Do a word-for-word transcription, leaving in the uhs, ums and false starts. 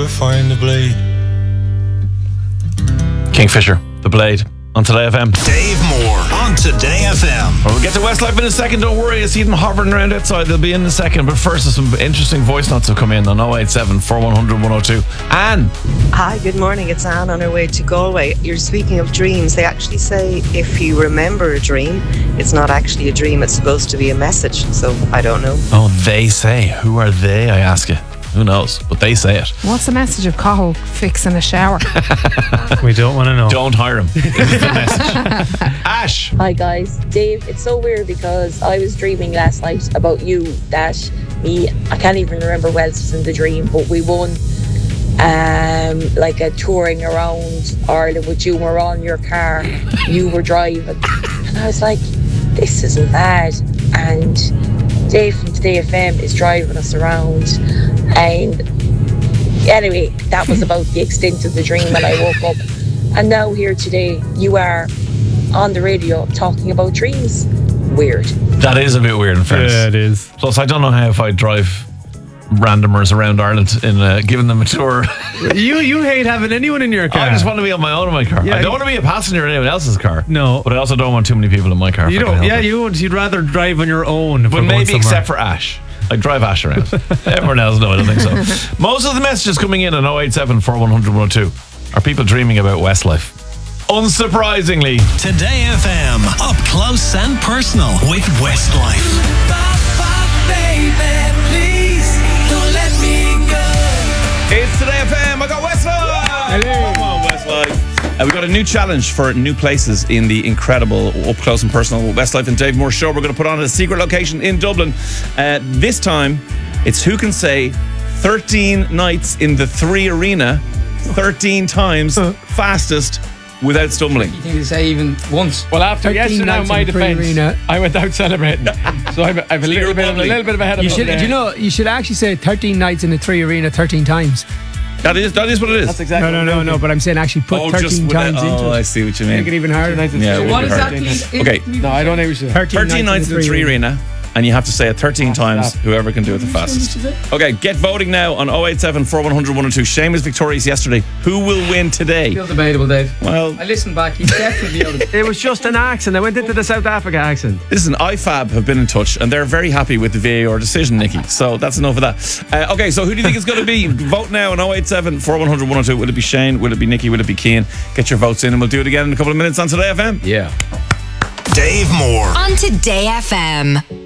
ever find the blade. Kingfisher, The Blade, on Today F M. Dave Moore on Today F M. Well, we'll get to Westlife in a second, don't worry. I see them hovering around outside. They'll be in a second. But first, some interesting voice notes have come in on oh eight seven, four one zero zero, one oh two. Anne. Hi, good morning. It's Anne on her way to Galway. You're speaking of dreams. They actually say if you remember a dream, it's not actually a dream. It's supposed to be a message. So I don't know. Oh, they say. Who are they, I ask you? Who knows? But they say it. What's the message of Cahill fixing a shower? We don't want to know. Don't hire him. This is the message. Ash. Hi guys. Dave, it's so weird because I was dreaming last night about you that me, I can't even remember who else was in the dream, but we won um, like a touring around Ireland with you. We're on your car, you were driving. And I was like, this isn't bad. And Dave from Today F M is driving us around. And anyway, that was about the extent of the dream when I woke up. And now here today, you are on the radio talking about dreams. Weird. That is a bit weird in fairness. Yeah, it is. Plus, I don't know how if I drive randomers around Ireland in uh, giving them a tour. You you hate having anyone in your car. I just want to be on my own in my car. Yeah, I don't want to be a passenger in anyone else's car. No. But I also don't want too many people in my car. You if I can don't. help Yeah, it. you would. You'd rather drive on your own. If But we're going maybe somewhere. except for Ash. I drive Ash around. Everyone else, no, I don't think so. Most of the messages coming in on oh eight seven, four one zero zero, one oh two are people dreaming about Westlife. Unsurprisingly. Today F M, up close and personal with Westlife. It's Today F M. I got Westlife. Come on, Westlife. Uh, we've got a new challenge for new places in the incredible up close and personal Westlife and Dave Moore show. We're going to put on a secret location in Dublin. Uh, this time, it's who can say thirteen nights in the Three Arena thirteen times fastest without stumbling. You think to say even once? Well, after thirteen yesterday, nights my in the Three defence, Arena. I went out celebrating. So I'm, I'm a, little bit, of, a little bit of a head of You it should. there. Do you know? You should actually say thirteen nights in the Three Arena, thirteen times. That is that is what it is. That's exactly No, no, what no, I'm no. doing. But I'm saying actually put Oh, thirteen just with times it. into Oh, it. I see what you Make it mean. even harder. Yeah, it what would be hard. exactly? Okay. No, I don't know what you said. thirteen, thirteen nights in the Three Arena, and you have to say it thirteen times, stop. whoever can do it the fastest. Okay, get voting now on oh eight seven, four one zero zero, one oh two. Shane was victorious yesterday. Who will win today? Still debatable, Dave. Well, I listened back. He's definitely out of it. It was just an accent. I went into the South Africa accent. listen, I F A B have been in touch, and they're very happy with the V A R decision, Nikki. So that's enough of that. Uh, okay, so who do you think it's going to be? Vote now on oh eight seven, four one zero zero, one oh two. Will it be Shane? Will it be Nikki? Will it be Cian? Get your votes in, and we'll do it again in a couple of minutes on Today F M. Yeah. Dave Moore on Today F M.